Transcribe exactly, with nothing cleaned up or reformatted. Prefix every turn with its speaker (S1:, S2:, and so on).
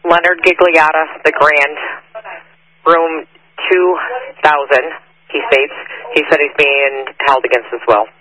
S1: Leonard Gigliotta, the Grand, room two thousand, he states. He said he's being held against his will.